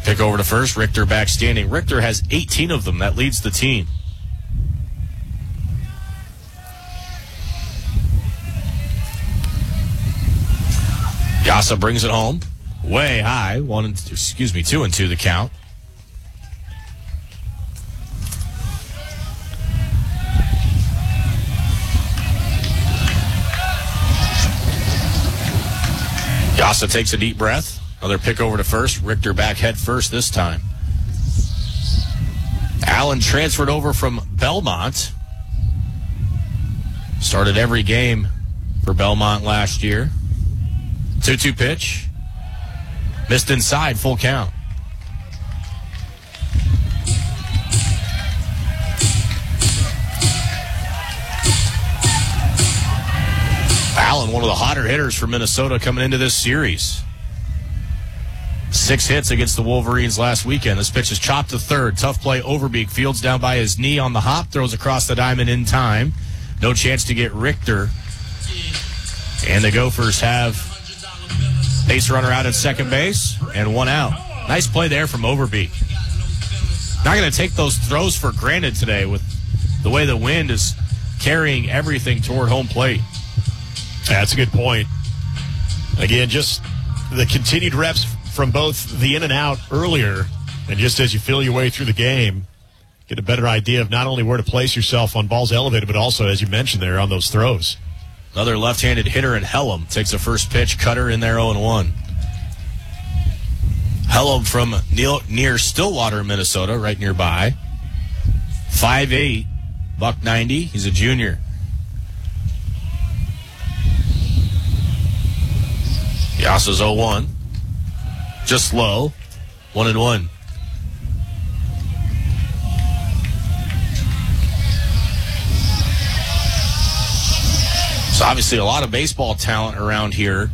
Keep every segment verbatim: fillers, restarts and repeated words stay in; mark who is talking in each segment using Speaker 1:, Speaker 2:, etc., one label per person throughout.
Speaker 1: Pick over to first. Richter back standing. Richter has eighteen of them. That leads the team. Yasa brings it home. Way high. One and two, excuse me, two and two the count. Yasa takes a deep breath. Another pick over to first. Richter back head first this time. Allen transferred over from Belmont. Started every game for Belmont last year. two two pitch. Missed inside, full count. Allen, one of the hotter hitters for Minnesota coming into this series. Six hits against the Wolverines last weekend. This pitch is chopped to third. Tough play, Overbeek. Fields down by his knee on the hop. Throws across the diamond in time. No chance to get Richter. And the Gophers have base runner out at second base and one out. Nice play there from Overbeek. Not going to take those throws for granted today with the way the wind is carrying everything toward home plate.
Speaker 2: That's a good point. Again, just the continued reps from both the in and out earlier, and just as you feel your way through the game, get a better idea of not only where to place yourself on balls elevated, but also, as you mentioned there, on those throws.
Speaker 1: Another left-handed hitter in Hellam takes a first pitch, cutter in there oh and one. Hellam from near Stillwater, Minnesota, right nearby. five eight, buck ninety. He's a junior. Yasa's oh one. Just low. One and one. So obviously a lot of baseball talent around here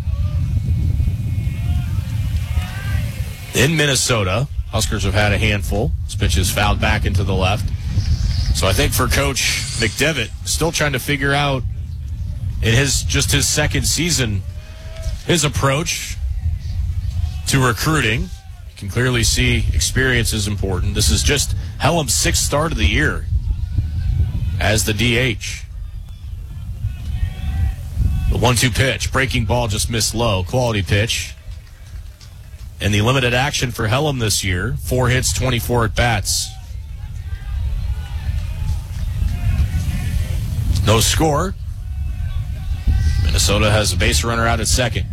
Speaker 1: in Minnesota. Huskers have had a handful. This pitch is fouled back into the left. So I think for Coach McDevitt, still trying to figure out in his just his second season, his approach to recruiting. You can clearly see experience is important. This is just Hellam's sixth start of the year as the D H. The one two pitch, breaking ball just missed low. Quality pitch. And the limited action for Hellam this year, four hits, twenty-four at-bats. No score. Minnesota has a base runner out at second.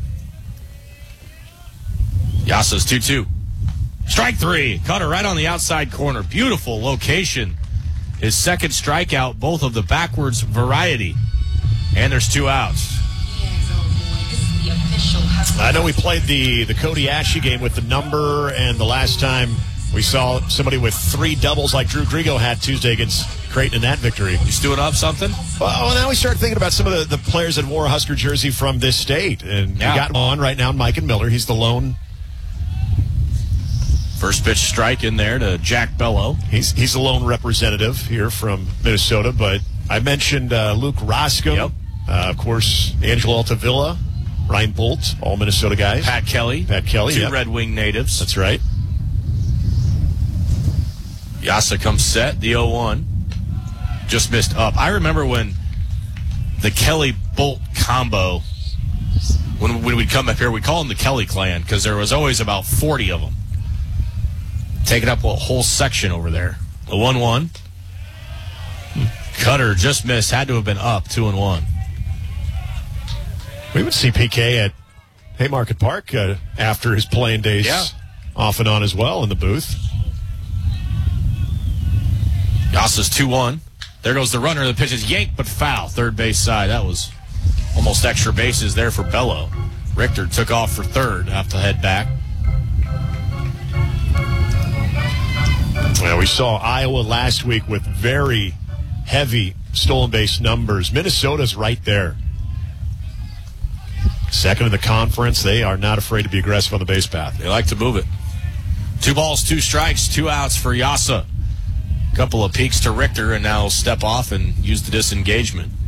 Speaker 1: Yasa's two two. Strike three. Cutter right on the outside corner. Beautiful location. His second strikeout, both of the backwards variety. And there's two outs.
Speaker 2: I know we played the, the Cody Ashley game with the number, and the last time we saw somebody with three doubles like Drew Grigo had Tuesday against Creighton in that victory.
Speaker 1: You stewing up something?
Speaker 2: Well, now we start thinking about some of the, the players that wore a Husker jersey from this state. And yeah. We got on right now, Mike Miller. He's the lone.
Speaker 1: First pitch strike in there to Jack Bello.
Speaker 2: He's he's the lone representative here from Minnesota, but I mentioned uh, Luke Roscom.
Speaker 1: Yep.
Speaker 2: Uh, of course, Angelo Altavilla, Ryan Bolt, all Minnesota guys.
Speaker 1: Pat Kelly.
Speaker 2: Pat Kelly,
Speaker 1: Two
Speaker 2: yep.
Speaker 1: Red Wing natives.
Speaker 2: That's right.
Speaker 1: Yasa comes set, the oh one. Just missed up. I remember when the Kelly-Bolt combo, when, when we'd come up here, we'd call them the Kelly clan because there was always about forty of them. Taking up a whole section over there. The one one. Cutter just missed. Had to have been up, two and one.
Speaker 2: We would see P K at Haymarket Park uh, after his playing days
Speaker 1: yeah.
Speaker 2: off and on as well in the booth.
Speaker 1: Yasa's two one. There goes the runner. The pitch is yanked but foul. Third base side. That was almost extra bases there for Bello. Richter took off for third. Have to head back.
Speaker 2: Well, we saw Iowa last week with very heavy stolen base numbers. Minnesota's right there. Second in the conference. They are not afraid to be aggressive on the base path.
Speaker 1: They like to move it. Two balls, two strikes, two outs for Yasa. Couple of peeks to Richter, and now step off and use the disengagement.